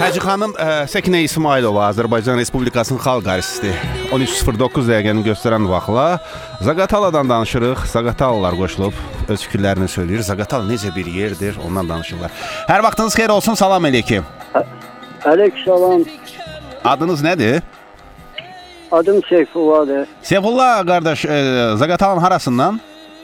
Hacı xanım Səkinə İsmailova, Azərbaycan Respublikasının xalq artisti. 13:09 dəqiqəni göstərən vaxtla Zaqataladan danışırıq. Zaqatalalar qoşulub öz fikirlərini söyləyir. Zaqatala necə bir yerdir, ondan danışırlar. Hər vaxtınız xeyir olsun, salam əleykum. Əleyhissalam. Adınız nədir? Adım Seyfullahdır. Seyfullah qardaş, Zaqatalanın harasından?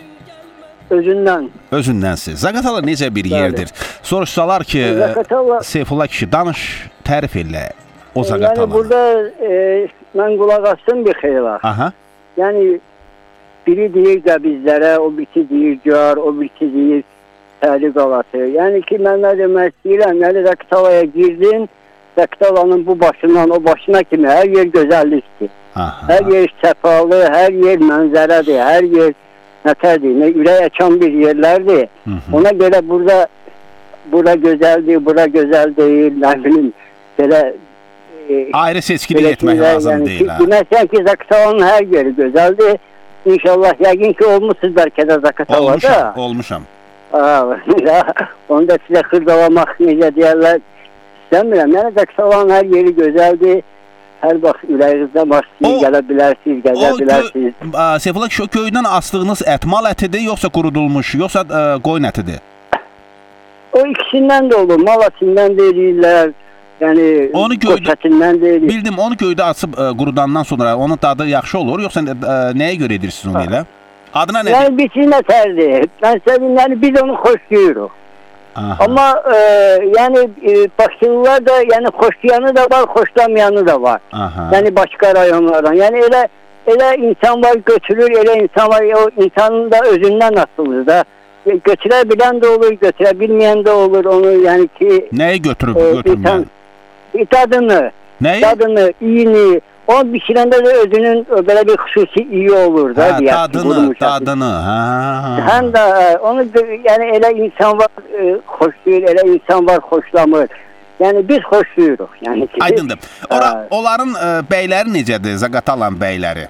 Özündən. Özündənsiz. Zaqatala necə bir yerdir? Soruşsalar ki, Seyfullah kişi danış, tərif elə o Zaqatala. Yəni burada mən qulaq asdım bir xeyla. Aha. Yəni biri deyir Qəbizlərə, o birisi deyir Gar, o birisi deyir Təli qalası. Yəni ki, mən nə demək istəyirəm, yəni Zaqatalaya girdin, Zaqatalanın bu başından o başına kimi hər yer gözəllikdir. Aha. Hər yer səfalı, hər yer mənzərədir, hər yer nətərdir, ürək açan bir yerlərdir. Ona görə bura gözəldir, bura gözəl deyil, nə bilim, belə ayrı seçkilik etmək lazım deyil. Deməsən ki, Zaqatalanın hər yeri gözəldir. İnşallah, yəqin ki, olmuşsunuz bəlkə də Zaqatalada. Olmuşam. Onu da sizə xırdalamaq necə deyərlər, istəmirəm. Yəni, Zaqatalanın hər yeri gözəldir. Hər vaxt ürəyinizdə var, siz gələ bilərsiniz, gəzə bilərsiniz. Seyfullah kişi, o köydən astığınız ət mal ətidir, yoxsa qurudulmuş, yoxsa qoyun ətidir? O ikisindən də olur, mal ətindən də eləyirlər, yəni qoç ətindən də eləyirlər. Bildim, onu göydə açıb qurudandan sonra onun dadı yaxşı olur, yoxsa nəyə görə edirsiniz onu elə? Adına nədir? Yəni, biçin nətərdir, mən sevim, yəni biz onu xoşlayırıq. Aha. Amma yəni Bakılılar da yəni xoşlayanı da var, xoşlamayanı da var. Aha. Yəni başqa rayonlardan. Yəni elə insan var götürür, elə insan var, o insanın da özündən asılıdır da. Götürə bilən də olur, götürə bilməyən də olur onu, yəni ki nəyi götürməyən? Dadını, nəyi? Dadını, iyini, onu bişirəndə də özünün belə bir xüsusi iyi olur da. Dadını. Həm də onu yəni elə insan var xoşlayır, elə insan var xoşlamır. Yəni biz xoşlayırıq. Yəni ki, aydındır. Onların bəyləri necədir, Zaqatalan bəyləri?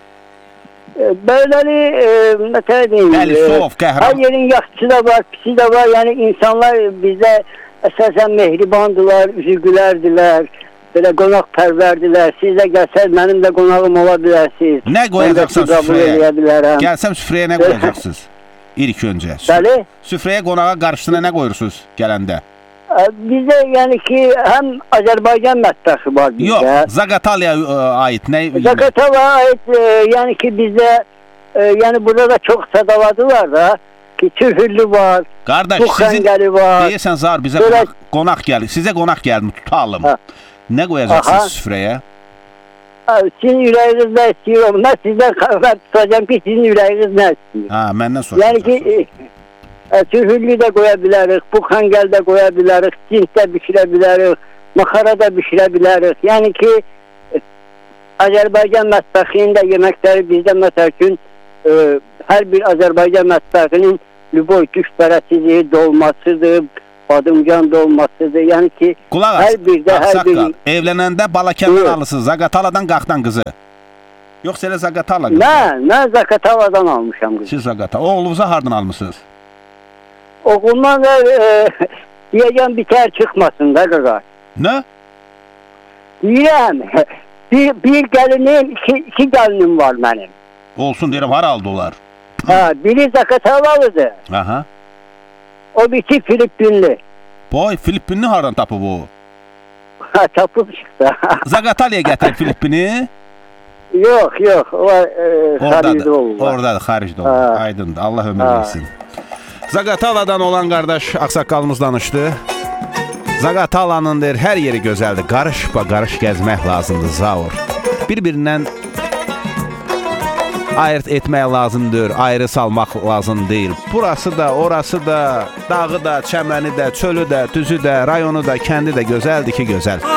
Bəyləri məsələ deyim. Bəli, soğuk, qəhrəman. Hər yerin yaxşısı da var, pisi də var. Yəni insanlar bizdə əsasən mehribandılar, üzüqülərdilər. Belə qonaqpərvərdilər. Siz də gəlsəz, mənim də qonağım ola bilərsiniz. Nə qoyacaqsınız süfrəyə? Gəlsəm süfrəyə nə qoyacaqsınız? İlk öncə. Bəli. Süfrəyə qonağa qarşısına nə qoyursunuz gələndə? Bizdə yəni ki, həm Azərbaycan mətbəxi var bizdə. Yox, Zaqatalaya aid nə? Zaqatalaya aid, yəni ki, bizdə, yəni burada da çox sadaladılar da. Ki, tühüllü var, bu xəngəli var. Deyirsən, Zar, bizə qonaq gəlir. Sizə qonaq gəlir, tutalım. Nə qoyacaqsınız süfrəyə? Sizin ürəyiniz nə istəyir? Mən sizdən xəbər tutacağım ki, sizin ürəyiniz nə istəyir? Məndən soruşacaqsınız. Yəni ki, tühüllü də qoya bilərik, bu xəngəl də qoya bilərik, cins də bişirə bilərik, maxara da bişirə bilərik. Yəni ki, Azərbaycan mətbəxinin də yeməkləri bizdə məsəl üçün, hər bir Azərbaycan mətbəxinin lüboy düşbərəsidir, dolmasıdır, badımcan dolmasıdır. Yəni ki, hər birdə, hər bir... Evlənəndə Balakəndən alırsınız, Zaqataladan qalxdan qızı. Yoxsa elə Zaqatala qızı? Mən Zaqataladan almışam qızı. Siz Zaqatala. Oğlunuza hardan almışsınız? Oğlumdan da deyəcəm bitər çıxmasın da qaqa. Nə? Deyirəm, bir gəlinim, iki gəlinim var mənim. Olsun deyirəm, hara aldı onlar? Biri Zaqatalalıdır. Aha. O birisi Filippinli. Boy, Filippinli haradan tapıb o? Tapıb çıxdı. Zaqatalaya gətirib Filippini? Yox, o xaricdə olur. Oradadır, xaricdə olur. Aydındır, Allah ömür versin. Zaqataladan olan qardaş ağsaqqalımız danışdı. Zaqatalanın deyir, hər yeri gözəldir. Qarış gəzmək lazımdır, Zaur. Bir-birindən ayırt etmək lazımdır, ayrı salmaq lazım deyil. Burası da, orası da, dağı da, çəməni də, çölü də, düzü də, rayonu da, kəndi də gözəldir ki, gözəl.